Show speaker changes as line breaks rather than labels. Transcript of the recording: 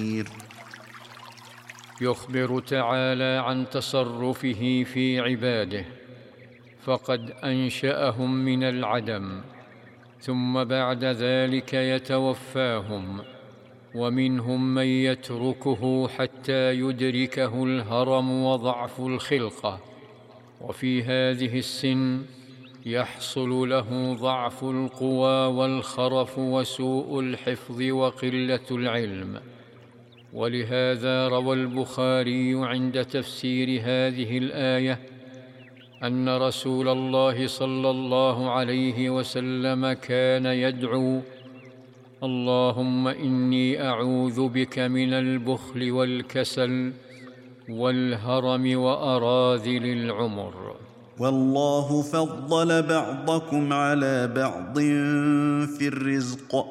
يخبر تعالى عن تصرفه في عباده، فقد أنشأهم من العدم، ثم بعد ذلك يتوفاهم، ومنهم من يتركه حتى يدركه الهرم وضعف الخلقة، وفي هذه السن يحصل له ضعف القوى والخرف وسوء الحفظ وقلة العلم. ولهذا روى البخاري عند تفسير هذه الآية أن رسول الله صلى الله عليه وسلم كان يدعو: اللهم إني أعوذ بك من البخل والكسل والهرم وأراذل العمر.
والله فضل بعضكم على بعض في الرزق،